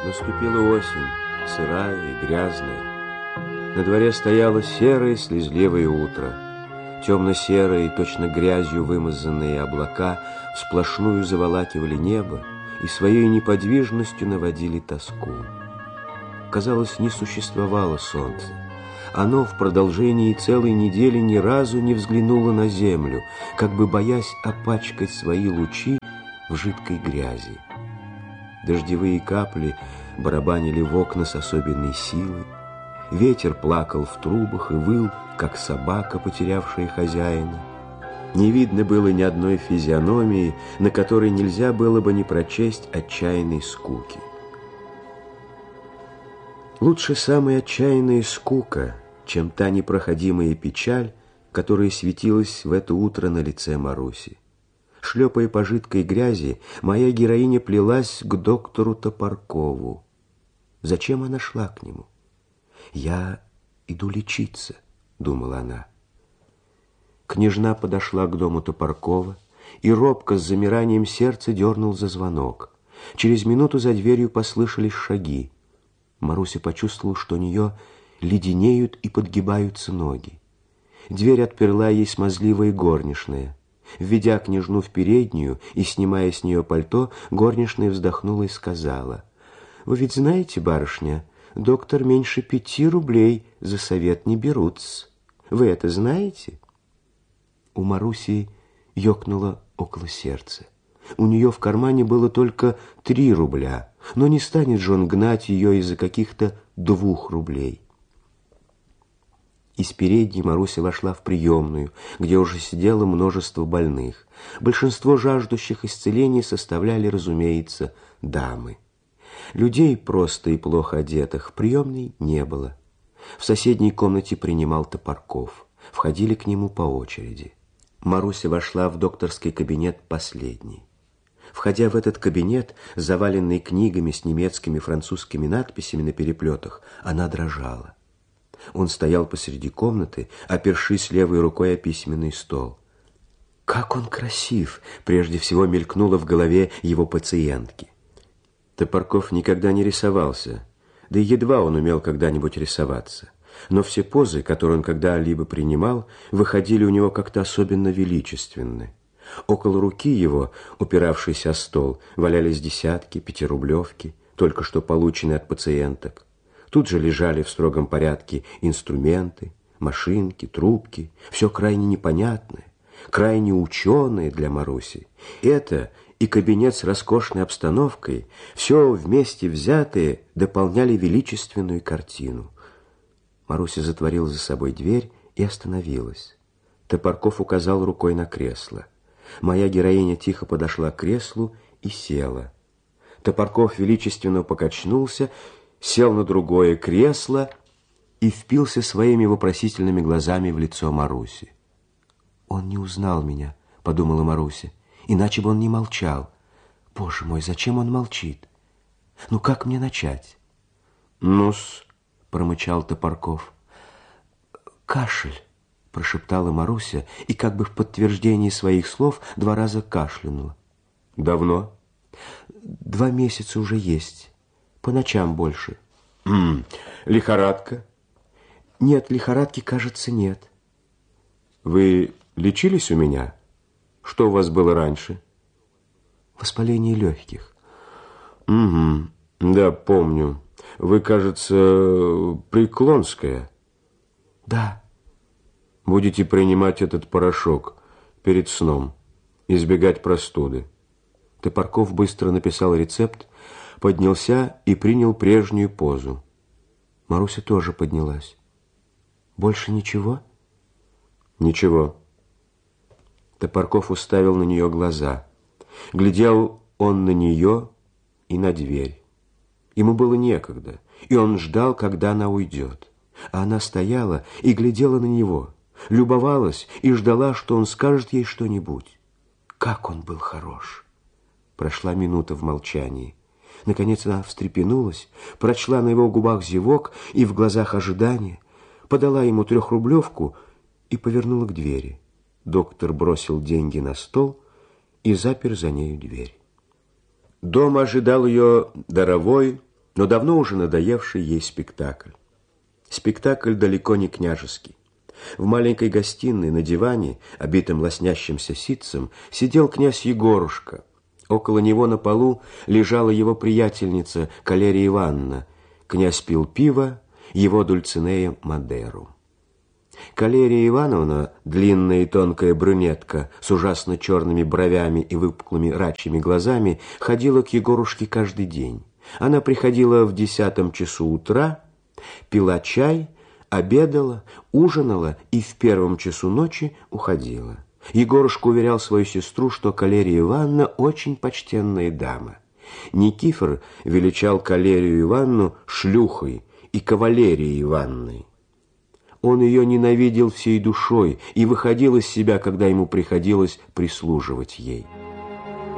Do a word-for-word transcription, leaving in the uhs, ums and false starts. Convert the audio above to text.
Наступила осень, сырая и грязная. На дворе стояло серое слезливое утро. Темно-серые, точно грязью вымазанные облака сплошную заволакивали небо и своей неподвижностью наводили тоску. Казалось, не существовало солнца. Оно в продолжении целой недели ни разу не взглянуло на землю, как бы боясь опачкать свои лучи в жидкой грязи. Дождевые капли барабанили в окна с особенной силой. Ветер плакал в трубах и выл, как собака, потерявшая хозяина. Не видно было ни одной физиономии, на которой нельзя было бы не прочесть отчаянной скуки. Лучше самая отчаянная скука, чем та непроходимая печаль, которая светилась в это утро на лице Маруси. Шлепая по жидкой грязи, моя героиня плелась к доктору Топоркову. Зачем она шла к нему? «Я иду лечиться», — думала она. Княжна подошла к дому Топоркова и робко с замиранием сердца дернул за звонок. Через минуту за дверью послышались шаги. Маруся почувствовала, что у нее леденеют и подгибаются ноги. Дверь отперла ей смазливая горничная. Введя княжну в переднюю и снимая с нее пальто, горничная вздохнула и сказала: «Вы ведь знаете, барышня, доктор меньше пяти рублей за совет не берут-с. Вы это знаете?» У Маруси ёкнуло около сердца. У нее в кармане было только три рубля, но не станет же он гнать ее из-за каких-то двух рублей. Из передней Маруся вошла в приемную, где уже сидело множество больных. Большинство жаждущих исцеления составляли, разумеется, дамы. Людей просто и плохо одетых в приемной не было. В соседней комнате принимал Топорков. Входили к нему по очереди. Маруся вошла в докторский кабинет последней. Входя в этот кабинет, заваленный книгами с немецкими и французскими надписями на переплетах, она дрожала. Он стоял посреди комнаты, опершись левой рукой о письменный стол. Как он красив! Прежде всего мелькнуло в голове его пациентки. Топорков никогда не рисовался, да и едва он умел когда-нибудь рисоваться. Но все позы, которые он когда-либо принимал, выходили у него как-то особенно величественны. Около руки его, упиравшейся о стол, валялись десятки, пятирублевки, только что полученные от пациенток. Тут же лежали в строгом порядке инструменты, машинки, трубки, все крайне непонятное, крайне ученое для Маруси. Это и кабинет с роскошной обстановкой, все вместе взятые дополняли величественную картину. Маруся затворила за собой дверь и остановилась. Топорков указал рукой на кресло. Моя героиня тихо подошла к креслу и села. Топорков величественно покачнулся, сел на другое кресло и впился своими вопросительными глазами в лицо Маруси. «Он не узнал меня», — подумала Маруся, — «иначе бы он не молчал. Боже мой, зачем он молчит? Ну, как мне начать?» «Ну-с», — промычал Топорков. «Кашель», — прошептала Маруся и как бы в подтверждении своих слов два раза кашлянула. «Давно?» «Два месяца уже есть. По ночам больше». «М-м, лихорадка?» «Нет, лихорадки, кажется, нет». «Вы лечились у меня? Что у вас было раньше?» «Воспаление легких». «Угу, да, помню. Вы, кажется, Преклонская?» «Да». «Будете принимать этот порошок перед сном, избегать простуды». Топорков быстро написал рецепт, поднялся и принял прежнюю позу. Маруся тоже поднялась. «Больше ничего?» «Ничего». Топорков уставил на нее глаза. Глядел он на нее и на дверь. Ему было некогда, и он ждал, когда она уйдет. А она стояла и глядела на него, любовалась и ждала, что он скажет ей что-нибудь. Как он был хорош! Прошла минута в молчании. Наконец она встрепенулась, прочла на его губах зевок и в глазах ожидание, подала ему трехрублевку и повернула к двери. Доктор бросил деньги на стол и запер за нею дверь. Дома ожидал ее даровой, но давно уже надоевший ей спектакль. Спектакль далеко не княжеский. В маленькой гостиной на диване, обитым лоснящимся ситцем, сидел князь Егорушка. Около него на полу лежала его приятельница Калерия Ивановна. Князь пил пиво, его Дульцинея Мадеру. Калерия Ивановна, длинная и тонкая брюнетка с ужасно черными бровями и выпуклыми рачьими глазами, ходила к Егорушке каждый день. Она приходила в десятом часу утра, пила чай, обедала, ужинала и в первом часу ночи уходила. Егорушка уверял свою сестру, что Калерия Ивановна очень почтенная дама. Никифор величал Калерию Ивановну шлюхой и кавалерией Ивановной. Он ее ненавидел всей душой и выходил из себя, когда ему приходилось прислуживать ей.